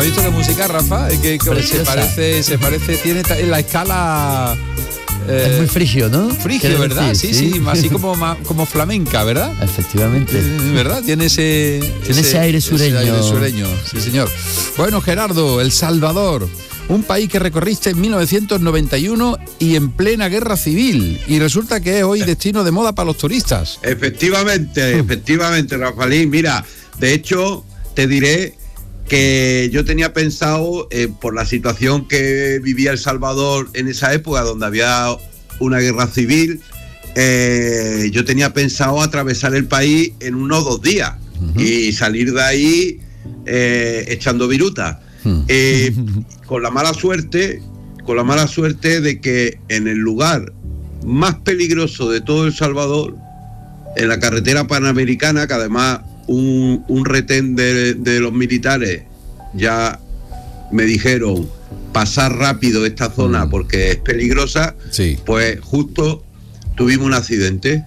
¿Has visto la música, Rafa? Que se parece, tiene la escala... es muy frigio, ¿no? Frigio, ¿verdad? Decir, sí, así como flamenca, ¿verdad? Efectivamente. ¿Verdad? Tiene ese aire sureño. Ese aire sureño, sí, señor. Bueno, Gerardo, El Salvador, un país que recorriste en 1991 y en plena guerra civil, y resulta que es hoy destino de moda para los turistas. Efectivamente, Rafaelín. Mira, de hecho, te diré que yo tenía pensado, por la situación que vivía El Salvador en esa época, donde había una guerra civil, yo tenía pensado atravesar el país en 1 o 2 días y salir de ahí echando viruta. Con la mala suerte de que en el lugar más peligroso de todo El Salvador, en la carretera panamericana, que además un retén de los militares ya me dijeron pasar rápido esta zona porque es peligrosa, sí. Pues justo tuvimos un accidente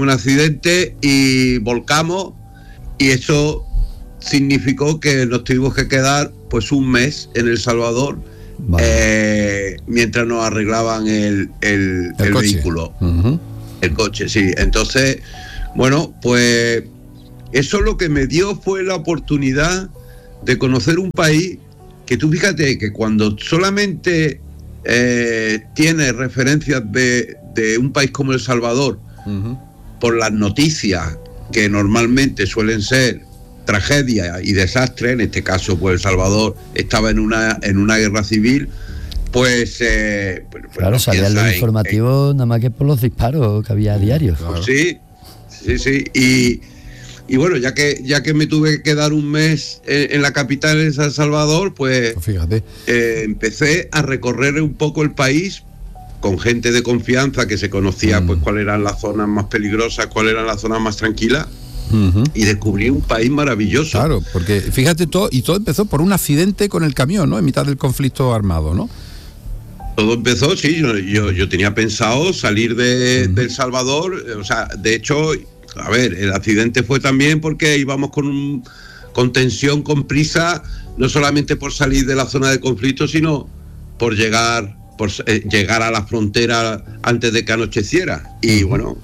y volcamos, y eso significó que nos tuvimos que quedar pues 1 mes en El Salvador, mientras nos arreglaban el vehículo, el coche, sí. Entonces, bueno, pues eso lo que me dio fue la oportunidad de conocer un país que tú fíjate que cuando solamente tienes referencias de un país como El Salvador, por las noticias que normalmente suelen ser tragedia y desastre, en este caso pues El Salvador estaba en una guerra civil, pues claro, salía en los informativos nada más que por los disparos que había a diario. Pues sí. Y bueno, ya que me tuve que quedar 1 mes en la capital, en San Salvador, pues fíjate, empecé a recorrer un poco el país con gente de confianza que se conocía, pues cuáles eran las zonas más peligrosas, cuáles eran las zonas más tranquilas. Y descubrí un país maravilloso. Claro, porque fíjate, todo empezó por un accidente con el camión, ¿no? En mitad del conflicto armado, ¿no? Todo empezó, sí, yo tenía pensado salir de El Salvador, o sea, de hecho, a ver, el accidente fue también porque íbamos con tensión, con prisa, no solamente por salir de la zona de conflicto, sino por llegar a la frontera antes de que anocheciera. Y bueno,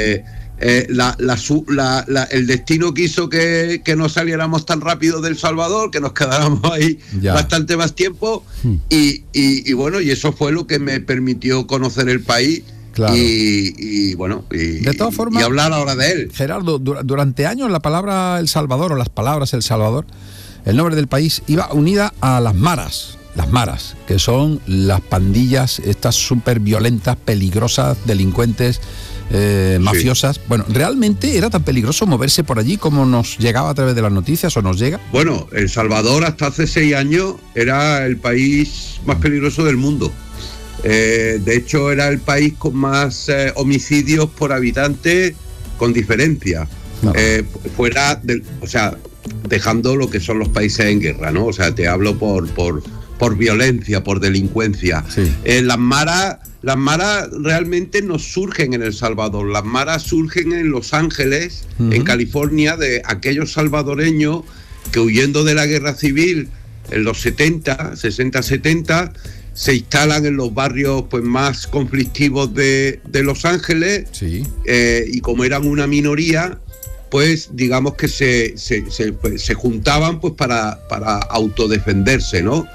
el destino quiso que no saliéramos tan rápido de El Salvador, que nos quedáramos ahí bastante más tiempo, y bueno, y eso fue lo que me permitió conocer el país. Claro. Y bueno, de todas formas, y hablar ahora de él. Gerardo, durante años la palabra El Salvador, o las palabras El Salvador, el nombre del país, iba unida a las maras, que son las pandillas estas súper violentas, peligrosas, delincuentes, mafiosas. Bueno, ¿realmente era tan peligroso moverse por allí como nos llegaba a través de las noticias o nos llega? Bueno, El Salvador hasta hace 6 años era el país más peligroso del mundo. De hecho, era el país con más homicidios por habitante, con diferencia. Fuera o sea, dejando lo que son los países en guerra, ¿no? O sea, te hablo por violencia, por delincuencia. Sí. Las maras realmente no surgen en El Salvador. Las maras surgen en Los Ángeles, en California, de aquellos salvadoreños que, huyendo de la guerra civil en los 60-70, se instalan en los barrios pues más conflictivos de Los Ángeles. Sí. Y como eran una minoría, pues digamos que se juntaban pues para autodefenderse, ¿no?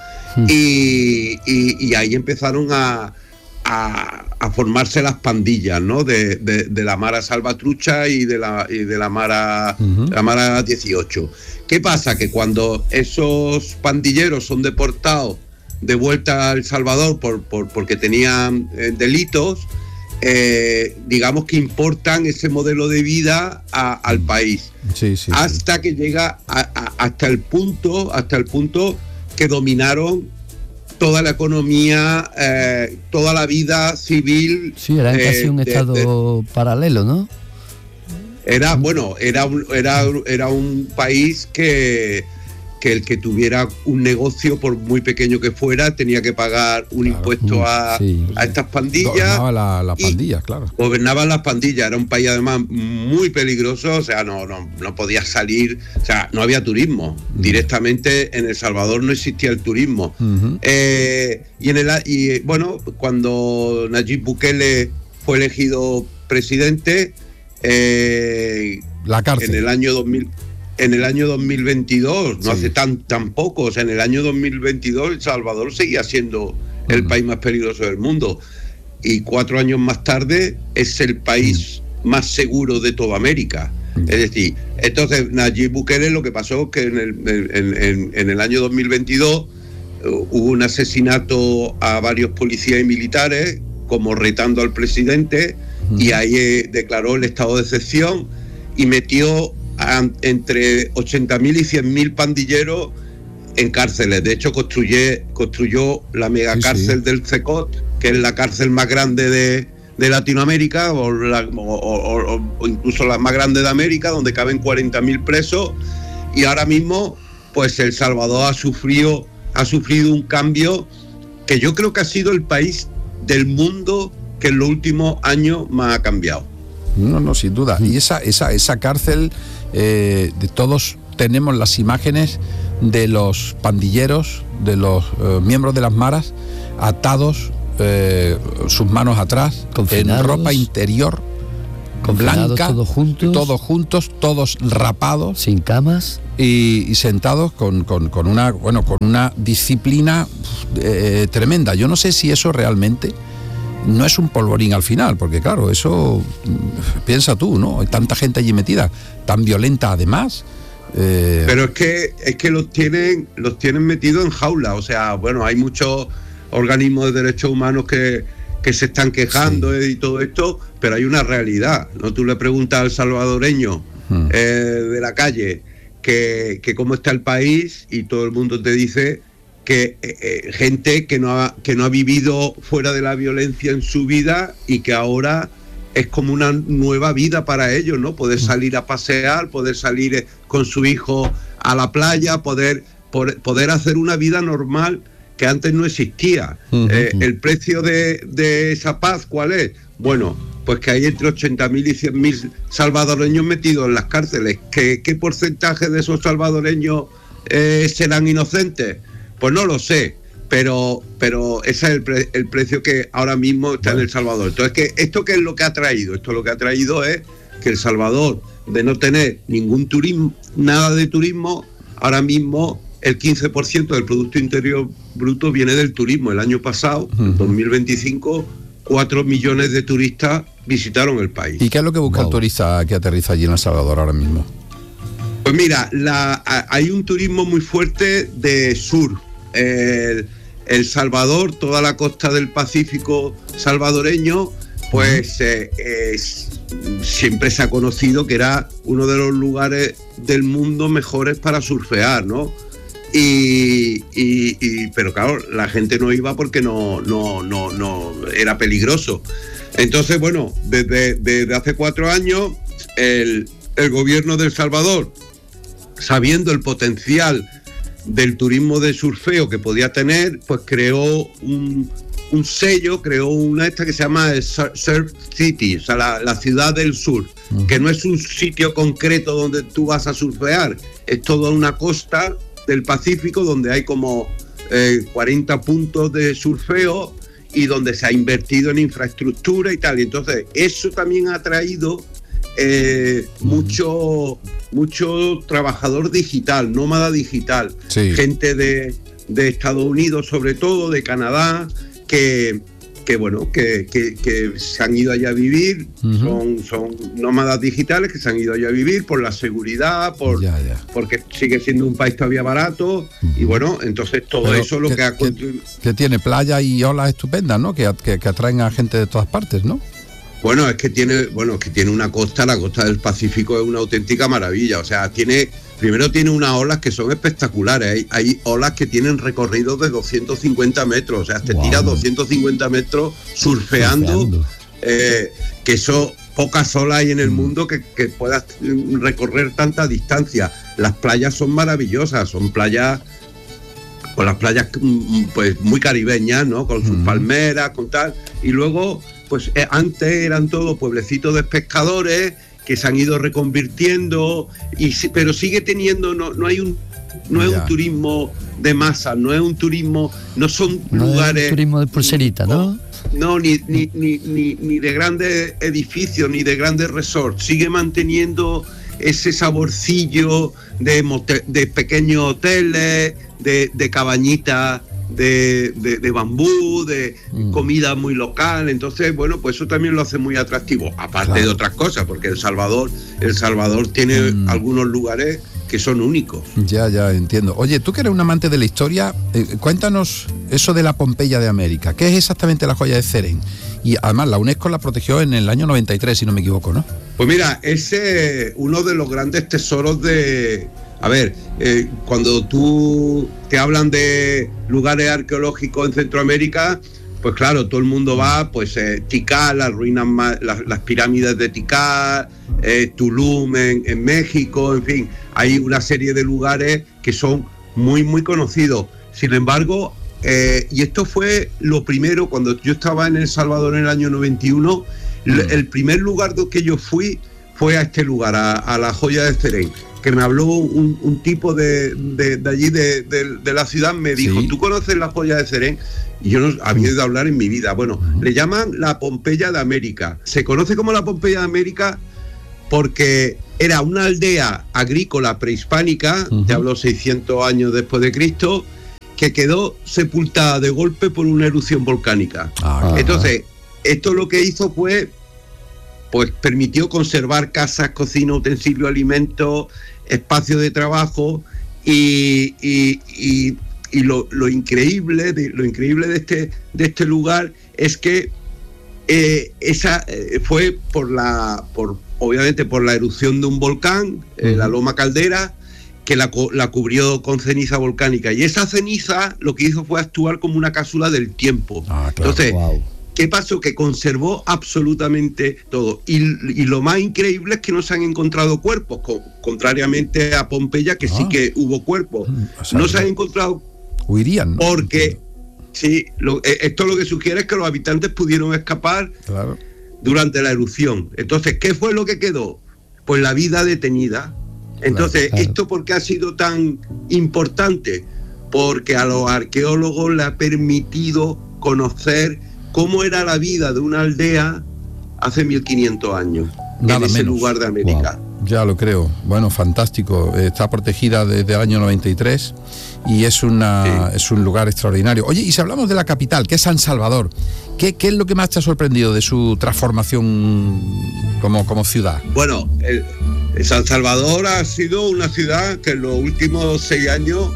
Y ahí empezaron a formarse las pandillas, ¿no? De la Mara Salvatrucha y de la Mara, la Mara 18. ¿Qué pasa? Que cuando esos pandilleros son deportados de vuelta a El Salvador porque tenían delitos, digamos que importan ese modelo de vida al país. Sí, hasta que llega hasta el punto que dominaron toda la economía, toda la vida civil. Sí, era casi un estado paralelo, ¿no? Era un país que que el que tuviera un negocio, por muy pequeño que fuera, tenía que pagar un impuesto a estas pandillas. Gobernaba las pandillas, claro. Gobernaban las pandillas, era un país además muy peligroso, o sea, no podías salir, o sea, no había turismo. Directamente en El Salvador no existía el turismo. Y bueno, cuando Nayib Bukele fue elegido presidente, la cárcel. En el año 2022, no hace tan poco, o sea, en el año 2022 El Salvador seguía siendo el país más peligroso del mundo. Y 4 años más tarde es el país más seguro de toda América. Es decir, entonces Nayib Bukele, lo que pasó es que en el año 2022 hubo un asesinato a varios policías y militares, como retando al presidente, y ahí declaró el estado de excepción y metió entre 80.000 y 100.000 pandilleros en cárceles. De hecho, construyó la megacárcel del CECOT, que es la cárcel más grande de Latinoamérica, o incluso la más grande de América, donde caben 40.000 presos. Y ahora mismo, pues El Salvador ha sufrido un cambio que yo creo que ha sido el país del mundo que en los últimos años más ha cambiado. No, sin duda. Y esa cárcel, de todos tenemos las imágenes de los pandilleros, de los miembros de las maras, atados, sus manos atrás, confinados, en ropa interior, blanca, todos juntos, todos rapados, sin camas y sentados con una disciplina tremenda. Yo no sé si eso realmente no es un polvorín al final, porque claro, eso piensa tú, ¿no? Hay tanta gente allí metida, tan violenta además. Pero es que los tienen metidos en jaula. O sea, bueno, hay muchos organismos de derechos humanos que se están quejando y todo esto, pero hay una realidad, ¿no? Tú le preguntas al salvadoreño de la calle que cómo está el país, y todo el mundo te dice que gente que no ha vivido fuera de la violencia en su vida, y que ahora es como una nueva vida para ellos, ¿no? Poder salir a pasear, poder salir con su hijo a la playa, poder hacer una vida normal que antes no existía. El precio de esa paz, ¿cuál es? Bueno, pues que hay entre 80.000 y 100.000 salvadoreños metidos en las cárceles. ¿Qué porcentaje de esos salvadoreños serán inocentes? Pues no lo sé, pero ese es el precio que ahora mismo está en El Salvador. Entonces, ¿esto qué es lo que ha traído? Esto lo que ha traído es que El Salvador, de no tener ningún turismo, nada de turismo, ahora mismo el 15% del Producto Interior Bruto viene del turismo. El año pasado, en 2025, 4 millones de turistas visitaron el país. ¿Y qué es lo que busca el turista que aterriza allí en El Salvador ahora mismo? Pues mira, hay un turismo muy fuerte de sur. El Salvador, toda la costa del Pacífico salvadoreño, pues siempre se ha conocido que era uno de los lugares del mundo mejores para surfear, ¿no? Pero claro, la gente no iba porque no era peligroso. Entonces, bueno, desde hace 4 años el gobierno de El Salvador, sabiendo el potencial del turismo de surfeo que podía tener, pues creó un sello, creó una que se llama Surf City, o sea, la ciudad del sur, que no es un sitio concreto donde tú vas a surfear, es toda una costa del Pacífico donde hay como 40 puntos de surfeo y donde se ha invertido en infraestructura y tal. Y entonces eso también ha traído mucho trabajador digital, nómada digital, gente de Estados Unidos, sobre todo de Canadá, que se han ido allá a vivir, son nómadas digitales que se han ido allá a vivir por la seguridad, porque sigue siendo un país todavía barato, y bueno, entonces todo eso lo que ha contribuido. Que tiene playa y olas estupendas, ¿no? Que atraen a gente de todas partes, ¿no? Bueno, es que tiene una costa, la costa del Pacífico es una auténtica maravilla. O sea, primero tiene unas olas que son espectaculares. Hay olas que tienen recorridos de 250 metros. O sea, te tiras 250 metros surfeando. Que eso, pocas olas hay en el mundo que puedas recorrer tanta distancia. las playas son maravillosas, son playas, con las playas pues muy caribeñas, ¿no? Con sus palmeras, con tal, y luego pues antes eran todos pueblecitos de pescadores que se han ido reconvirtiendo, pero sigue teniendo, no es un turismo de masa, no es un turismo, no son lugares... Es un turismo de pulserita, ¿no? No, ni de grandes edificios, ni de grandes resorts. Sigue manteniendo ese saborcillo de pequeños hoteles, de cabañitas de bambú, de comida muy local. Entonces, bueno, pues eso también lo hace muy atractivo, aparte de otras cosas, porque El Salvador tiene algunos lugares que son únicos. Ya entiendo. Oye, tú que eres un amante de la historia, cuéntanos eso de la Pompeya de América. ¿Qué es exactamente la joya de Cerén? Y además la UNESCO la protegió en el año 93, si no me equivoco, ¿no? Pues mira, ese es uno de los grandes tesoros de... A ver, cuando tú te hablan de lugares arqueológicos en Centroamérica, pues claro, todo el mundo va, pues Tikal, las ruinas, las pirámides de Tikal, Tulum en México, en fin, hay una serie de lugares que son muy, muy conocidos. Sin embargo, y esto fue lo primero, cuando yo estaba en El Salvador en el año 91, el primer lugar que yo fui fue a este lugar, a la joya de Cerén, que me habló un tipo de allí, de la ciudad, me dijo, ¿tú conoces la joya de Cerén? Y yo no había oído hablar en mi vida. Bueno, le llaman la Pompeya de América. Se conoce como la Pompeya de América porque era una aldea agrícola prehispánica, te hablo 600 años después de Cristo, que quedó sepultada de golpe por una erupción volcánica. Entonces, esto lo que hizo fue, pues permitió conservar casas, cocina, utensilios, alimentos, espacios de trabajo y lo increíble de este lugar es que esa fue obviamente por la erupción de un volcán, la Loma Caldera, que la cubrió con ceniza volcánica, y esa ceniza lo que hizo fue actuar como una cápsula del tiempo. Claro. Entonces, ¿qué pasó? Que conservó absolutamente todo. Y lo más increíble es que no se han encontrado cuerpos, contrariamente a Pompeya, que sí que hubo cuerpos. O sea, no se han encontrado. Huirían, ¿no? Porque, sí, esto lo que sugiere es que los habitantes pudieron escapar durante la erupción. Entonces, ¿qué fue lo que quedó? Pues la vida detenida. Entonces, ¿esto por qué ha sido tan importante? Porque a los arqueólogos les ha permitido conocer cómo era la vida de una aldea hace 1500 años, en ese lugar de América. Ya lo creo. Bueno, fantástico. Está protegida desde el año 93 y es un lugar extraordinario. Oye, y si hablamos de la capital, que es San Salvador, ¿qué es lo que más te ha sorprendido de su transformación como ciudad? Bueno, San Salvador ha sido una ciudad que en los últimos 6 años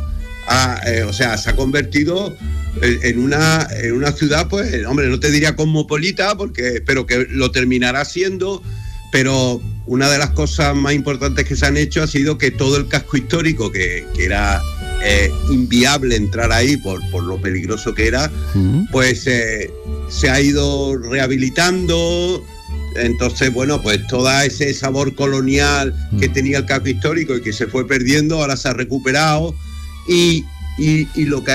se ha convertido en una ciudad, pues, hombre, no te diría cosmopolita, pero que lo terminará siendo. Pero una de las cosas más importantes que se han hecho ha sido que todo el casco histórico, que era inviable entrar ahí por lo peligroso que era, pues se ha ido rehabilitando. Entonces, bueno, pues todo ese sabor colonial que tenía el casco histórico y que se fue perdiendo, ahora se ha recuperado. Y lo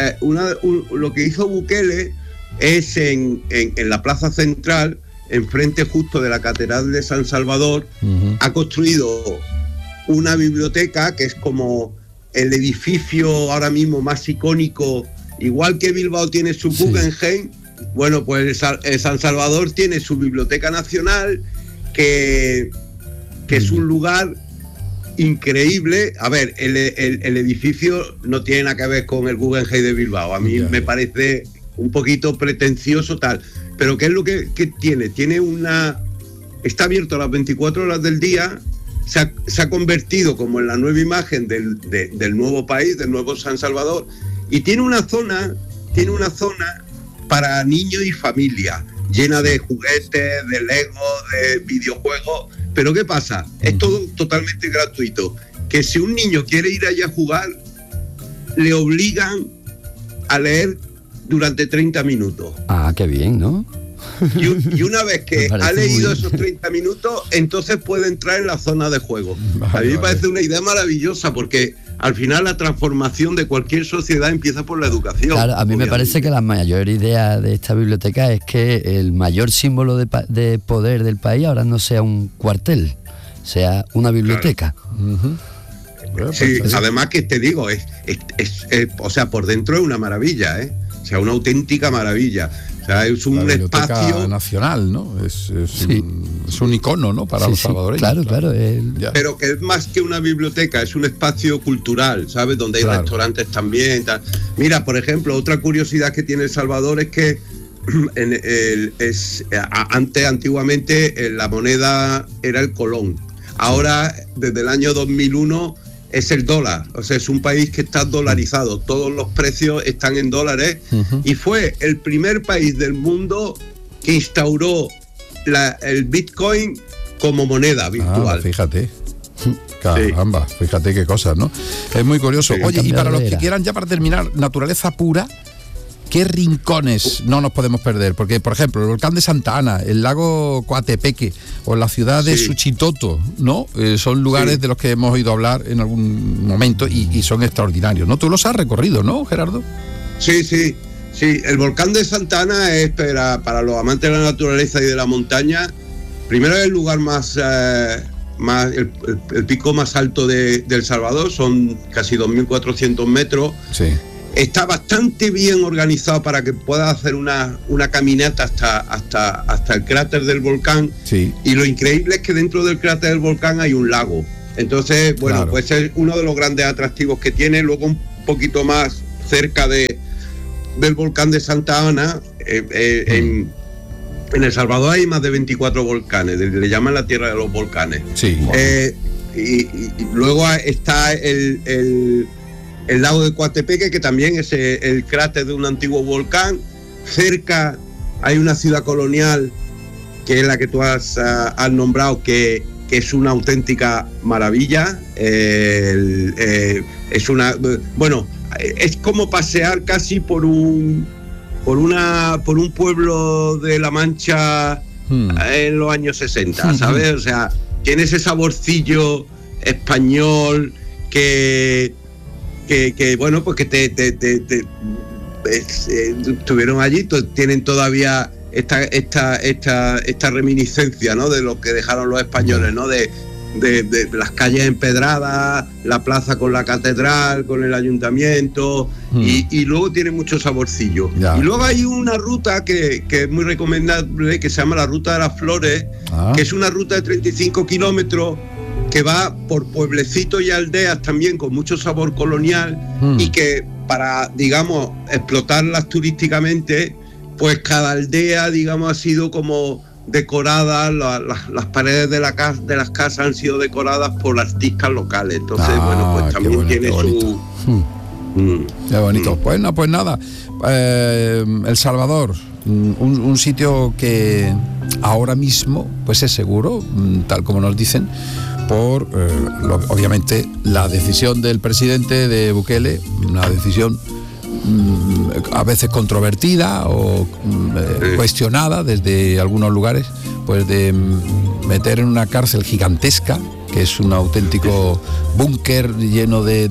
que hizo Bukele es en la plaza central, enfrente justo de la Catedral de San Salvador, ha construido una biblioteca que es como el edificio ahora mismo más icónico, igual que Bilbao tiene su Guggenheim. Bueno, pues San Salvador tiene su Biblioteca Nacional, que es un lugar increíble. A ver, el edificio no tiene nada que ver con el Guggenheim de Bilbao. A mí me parece un poquito pretencioso tal. Pero ¿qué es lo que tiene? Está abierto a las 24 horas del día, se ha convertido como en la nueva imagen del nuevo país, del nuevo San Salvador, y tiene una zona para niños y familia, llena de juguetes, de Lego, de videojuegos. Pero ¿qué pasa? Es todo totalmente gratuito. Que si un niño quiere ir allá a jugar, le obligan a leer durante 30 minutos. Qué bien, ¿no? Y una vez que ha leído esos 30 minutos, entonces puede entrar en la zona de juego. A mí me parece una idea maravillosa, porque al final la transformación de cualquier sociedad empieza por la educación. Claro, a mí me parece que la mayor idea de esta biblioteca es que el mayor símbolo de poder del país ahora no sea un cuartel, sea una biblioteca. Claro. Sí, además que te digo, o sea, por dentro es una maravilla, o sea, una auténtica maravilla. O sea, es un espacio nacional, ¿no? Es un icono, ¿no? Para los salvadoreños. Claro. Pero que es más que una biblioteca, es un espacio cultural, ¿sabes? Donde hay restaurantes también. Tal. Mira, por ejemplo, otra curiosidad que tiene El Salvador es que antiguamente la moneda era el colón. Ahora, desde el año 2001, es el dólar. O sea, es un país que está dolarizado. Todos los precios están en dólares. Y fue el primer país del mundo que instauró el Bitcoin como moneda virtual. Fíjate. Caramba, fíjate qué cosas, ¿no? Es muy curioso. Oye, y para los que quieran, ya para terminar, naturaleza pura, ¿qué rincones no nos podemos perder? Porque, por ejemplo, el volcán de Santa Ana, el lago Coatepeque o la ciudad de Suchitoto, ¿no? Son lugares de los que hemos oído hablar en algún momento y son extraordinarios, ¿no? Tú los has recorrido, ¿no, Gerardo? Sí. El volcán de Santa Ana es para los amantes de la naturaleza y de la montaña. Primero es el lugar el pico más alto de El Salvador, son casi 2.400 metros. Sí. Está bastante bien organizado para que puedas hacer una caminata hasta el cráter del volcán. Sí. Y lo increíble es que dentro del cráter del volcán hay un lago. Entonces, pues es uno de los grandes atractivos que tiene. Luego, un poquito más cerca del volcán de Santa Ana, en El Salvador hay más de 24 volcanes, le llaman la tierra de los volcanes. Sí. Y luego está el lago de Coatepeque, que también es el cráter de un antiguo volcán. Cerca hay una ciudad colonial, que es la que tú has nombrado, que es una auténtica maravilla. Es como pasear casi por un pueblo de La Mancha en los años 60, ¿sabes? O sea, tiene ese saborcillo español que bueno, pues que estuvieron allí, tienen todavía esta reminiscencia, ¿no? De lo que dejaron los españoles, ¿no? De las calles empedradas, la plaza con la catedral, con el ayuntamiento, y luego tiene mucho saborcillo. Y luego hay una ruta que es muy recomendable, que se llama la Ruta de las Flores, que es una ruta de 35 kilómetros que va por pueblecitos y aldeas también con mucho sabor colonial, y que para, digamos, explotarlas turísticamente, pues cada aldea, digamos, ha sido como decoradas, las paredes de las casas han sido decoradas por artistas locales. Entonces, bueno, pues también tiene su... Qué bonito. Pues nada, El Salvador, un sitio que ahora mismo pues es seguro, tal como nos dicen, por obviamente la decisión del presidente de Bukele, una decisión a veces controvertida o cuestionada desde algunos lugares, pues de meter en una cárcel gigantesca, que es un auténtico búnker lleno de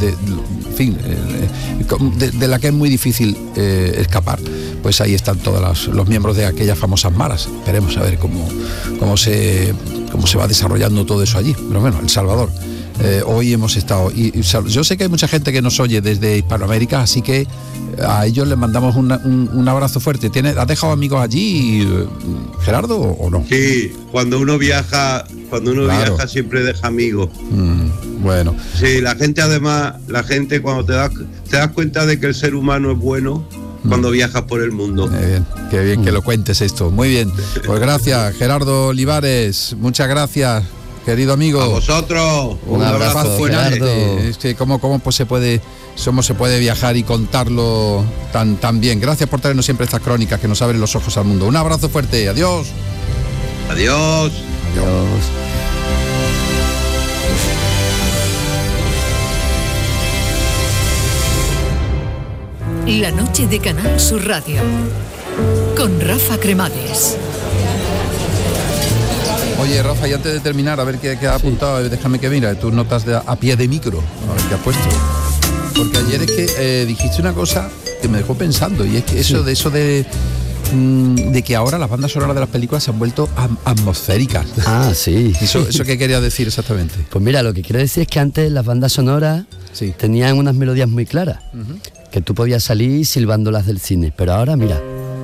la que es muy difícil escapar. Pues ahí están todos los miembros de aquellas famosas maras. Esperemos a ver cómo se va desarrollando todo eso allí. Pero bueno, El Salvador. Hoy hemos estado, y yo sé que hay mucha gente que nos oye desde Hispanoamérica, así que a ellos les mandamos un abrazo fuerte. ¿Has dejado amigos allí, Gerardo, o no? Sí, cuando uno viaja siempre deja amigos. Bueno. Sí, la gente cuando te das cuenta de que el ser humano es bueno, cuando viajas por el mundo. Qué bien que lo cuentes esto. Muy bien. Pues gracias, Gerardo Olivares. Muchas gracias, querido amigo. A vosotros. Un abrazo fuerte. Es que cómo se puede viajar y contarlo tan bien. Gracias por traernos siempre estas crónicas que nos abren los ojos al mundo. Un abrazo fuerte. Adiós. Adiós. Adiós. La noche de Canal Sur Radio con Rafa Cremades. Oye, Rafa, y antes de terminar, a ver qué ha apuntado, déjame que mira tus notas a pie de micro, a ver qué has puesto. Porque ayer es que dijiste una cosa que me dejó pensando, y es que eso de que ahora las bandas sonoras de las películas se han vuelto atmosféricas. Ah, sí. ¿Eso qué quería decir exactamente? Pues mira, lo que quiero decir es que antes las bandas sonoras tenían unas melodías muy claras, que tú podías salir silbándolas del cine, pero ahora mira.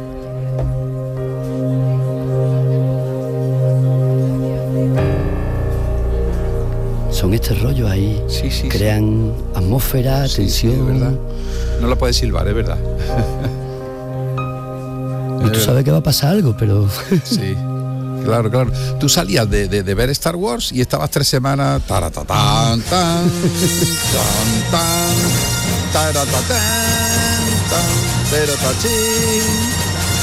Son este rollo ahí, crean atmósfera, tensión. Sí, es verdad. No lo puedes silbar, es verdad. Y tú sabes que va a pasar algo, pero... Sí, claro. Tú salías de ver Star Wars y estabas 3 semanas... Taratatán, tan, tan, tan, taratatán, tan, teratachín.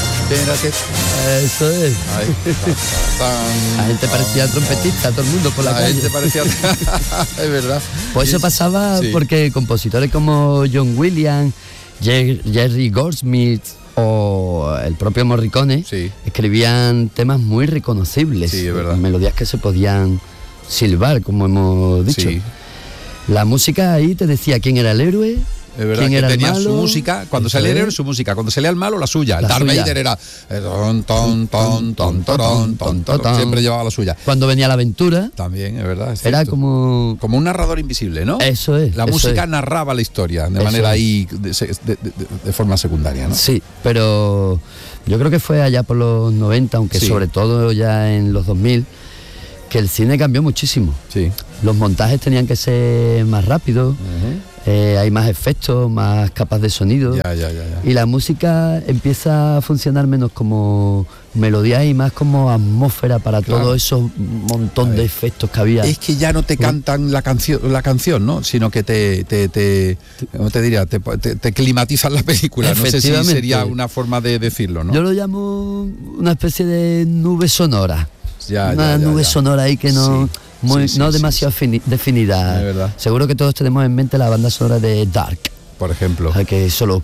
Eso es. La gente parecía trompetista, todo el mundo por la calle. Gente parecía... Es verdad. Pues eso pasaba porque compositores como John Williams, Jerry Goldsmith o el propio Morricone escribían temas muy reconocibles, melodías que se podían silbar, como hemos dicho. La música ahí te decía quién era el héroe, es verdad, que tenía su música, cuando salía el héroe su música, cuando salía el malo la suya. El Darth Vader era siempre llevaba la suya. Cuando venía la aventura también, es verdad, era como un narrador invisible, ¿no? Eso es. La música narraba la historia de manera ahí de forma secundaria, ¿no? Sí, pero yo creo que fue allá por los 90, aunque sobre todo ya en los 2000, que el cine cambió muchísimo. Los montajes tenían que ser más rápidos. Hay más efectos, más capas de sonido. Y la música empieza a funcionar menos como melodía y más como atmósfera para todo esos montón de efectos que había. Es que ya no te cantan la canción, ¿no? Sino que ¿cómo te diría? Te climatizan la película. No sé si sería una forma de decirlo, ¿no? Yo lo llamo una especie de nube sonora. Una nube sonora ahí que no... no demasiado definida. Es verdad. Seguro que todos tenemos en mente la banda sonora de Dark, por ejemplo, que solo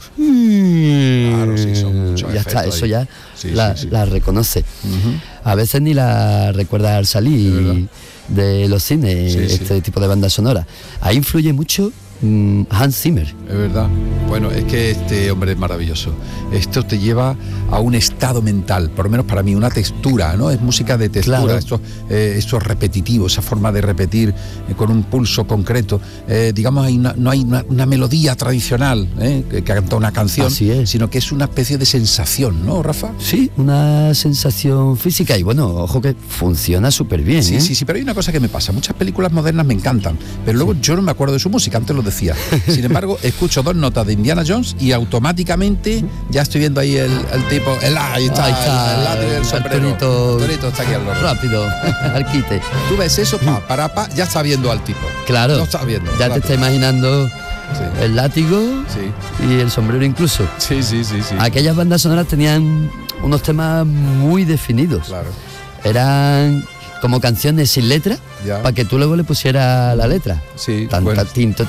claro, son muchos ya está, eso ahí. ya la reconoce. A veces ni la recuerdas al salir de los cines, este tipo de banda sonora. Ahí influye mucho Hans Zimmer. Es verdad. Bueno, es que este hombre es maravilloso. Esto te lleva a un estado mental, por lo menos para mí, una textura, ¿no? Es música de textura. Esto es repetitivo, esa forma de repetir con un pulso concreto. Digamos, no hay una melodía tradicional que canta una canción, sino que es una especie de sensación, ¿no, Rafa? Sí, una sensación física y bueno, ojo que funciona súper bien. Sí, pero hay una cosa que me pasa. Muchas películas modernas me encantan, pero luego yo no me acuerdo de su música, antes lo decía. Sin embargo, escucho 2 notas de Indiana Jones y automáticamente ya estoy viendo ahí el tipo, ahí está, el sombrero. El está aquí al lado. Rápido, al quite. Tú ves eso, ya está viendo al tipo. Claro, lo está viendo. Ya te está imaginando el látigo y el sombrero incluso. Sí. Aquellas bandas sonoras tenían unos temas muy definidos. Claro. Eran como canciones sin letra, para que tú luego le pusieras la letra. Tinto.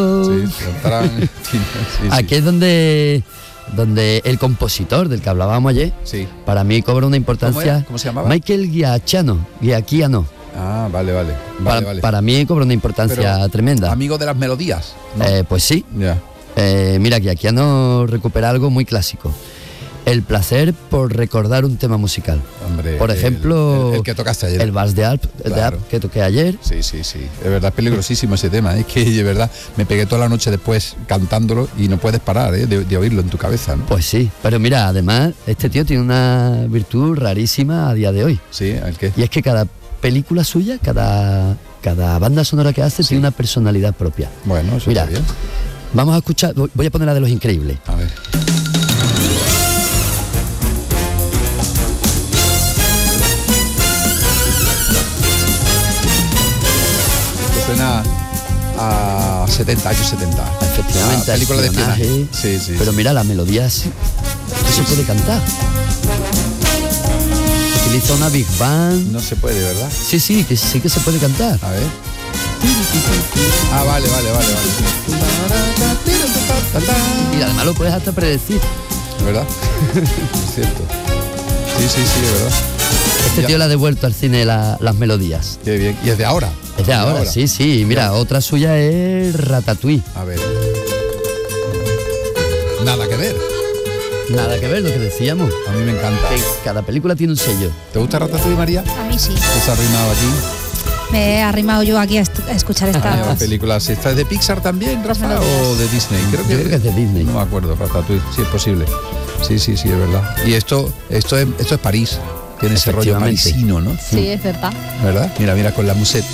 Aquí es donde el compositor del que hablábamos ayer, para mí cobra una importancia. ¿Cómo se llamaba? Michael Giacchino. Ah, vale. Para mí cobra una importancia tremenda. Amigo de las melodías, ¿no? Pues sí. Mira, Giacchino recupera algo muy clásico. El placer por recordar un tema musical. Hombre, por ejemplo, el que tocaste ayer. El Vals de Alp, que toqué ayer. Sí. Es verdad, es peligrosísimo ese tema. Es que de verdad me pegué toda la noche después cantándolo y no puedes parar de oírlo en tu cabeza, ¿no? Pues sí, pero mira, además este tío tiene una virtud rarísima a día de hoy. Sí, ¿el qué? Y es que cada película suya, cada banda sonora que hace tiene una personalidad propia. Bueno, eso está bien. Vamos a escuchar, voy a poner la de Los Increíbles. A ver. Suena a 70, años 70. Efectivamente, película de espionaje. Sí. Pero mira, la melodía sí se puede cantar. Utiliza una Big Band. No se puede, ¿verdad? Sí que se puede cantar. A ver. Vale. Y además lo puedes hasta predecir. ¿Verdad? Es cierto. Sí, es verdad. Este tío le ha devuelto al cine las melodías. Qué bien. Y es de ahora. Es de ahora, sí. Mira, otra suya es Ratatouille. A ver. Nada que ver. Nada que ver, lo que decíamos. A mí me encanta. Que cada película tiene un sello. ¿Te gusta Ratatouille, María? A mí sí. ¿Te has arrimado aquí? Me he arrimado yo aquí a escuchar estas películas. ¿Esta es de Pixar también, Rafa, Melodías. o de Disney? Yo creo que es de Disney. No me acuerdo, Ratatouille. Sí, es posible. Sí, es verdad. Y esto es París. Tiene ese rollo parisino, ¿no? Sí, es verdad. ¿Verdad? Mira, con la musette.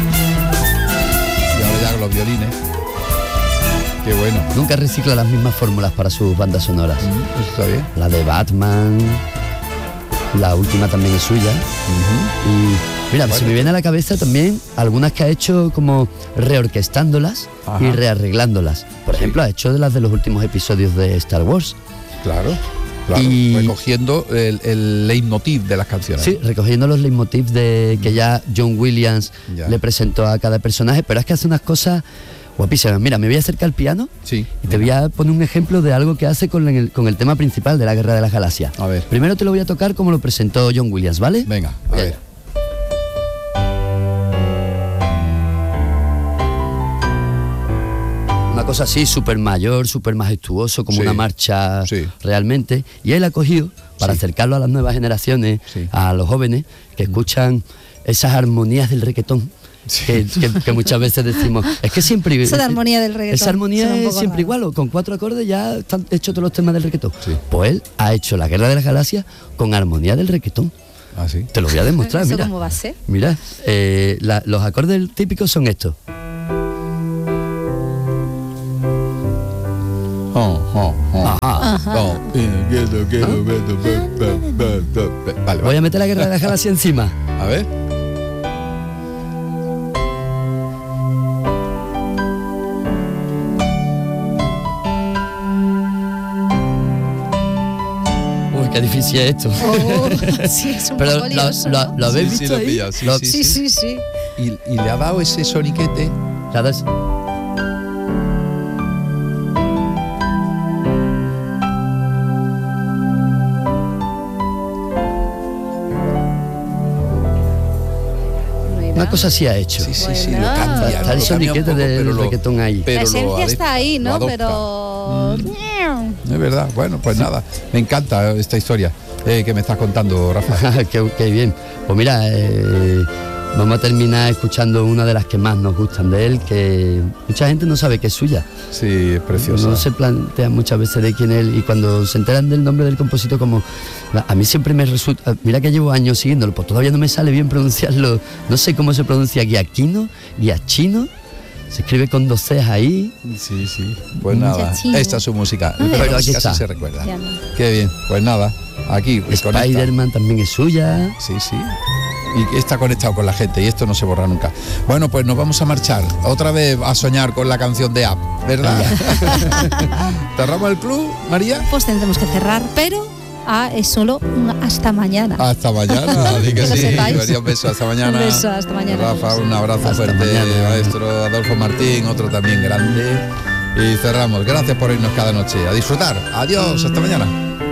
Y ahora ya con los violines. Qué bueno. Nunca recicla las mismas fórmulas para sus bandas sonoras. Eso está bien. La de Batman, la última también es suya. Y mira, se me viene a la cabeza también algunas que ha hecho como reorquestándolas y rearreglándolas. Por ejemplo, ha hecho de las de los últimos episodios de Star Wars. Claro. Y recogiendo el leitmotiv de las canciones. Sí, recogiendo los leitmotivs que ya John Williams le presentó a cada personaje, pero es que hace unas cosas guapísimas. Mira, me voy a acercar al piano y te voy a poner un ejemplo de algo que hace con el tema principal de la Guerra de las Galaxias. A ver. Primero te lo voy a tocar como lo presentó John Williams, ¿vale? Venga, a ver. Una cosa así, súper mayor, súper majestuoso, como una marcha realmente. Y él ha cogido, para acercarlo a las nuevas generaciones, a los jóvenes, que escuchan esas armonías del reggaetón. Que muchas veces decimos, es que siempre... Esa armonía del reggaetón. Esa armonía es siempre igual, o con 4 acordes ya están hechos todos los temas del reggaetón. Pues él ha hecho la Guerra de las Galaxias con armonía del reggaetón. ¿Ah, sí? Te lo voy a demostrar, ¿Eso mira. cómo va a ser? Mira, los acordes típicos son estos. Vale, voy a meter la Guerra de las Galaxias encima. A ver. Uy, qué difícil es esto. Sí, es un pero poco lioso, ¿no? lo habéis visto ahí. Sí. Y le ha dado ese soniquete. Una cosa así ha hecho. Sí, lo cambia. Está el soniquete del reggaetón ahí. La esencia está ahí, ¿no? Pero... Es verdad. Bueno, pues nada. Me encanta esta historia que me estás contando, Rafa. Qué bien. Pues mira, vamos a terminar escuchando una de las que más nos gustan de él, que mucha gente no sabe que es suya. Sí, es preciosa. No se plantean muchas veces de quién es él, y cuando se enteran del nombre del compositor, como a mí siempre me resulta, mira que llevo años siguiéndolo, pues todavía no me sale bien pronunciarlo, no sé cómo se pronuncia Giacchino, Giacchino, se escribe con 2 Cs ahí. Sí. Pues nada, esta es su música. Pero aquí está. Se recuerda. Qué bien. Pues nada, aquí. Spider-Man también es suya. Sí. Y está conectado con la gente y esto no se borra nunca. Bueno, pues nos vamos a marchar otra vez a soñar con la canción de App, ¿verdad? ¿Cerramos el club, María? Pues tendremos que cerrar, pero es solo un hasta mañana. Hasta mañana, di que sí. María, un beso, hasta mañana. Un beso, hasta mañana. Rafa, un abrazo hasta fuerte. Mañana. Maestro Adolfo Martín, otro también grande. Y cerramos. Gracias por irnos cada noche. A disfrutar. Adiós, hasta mañana.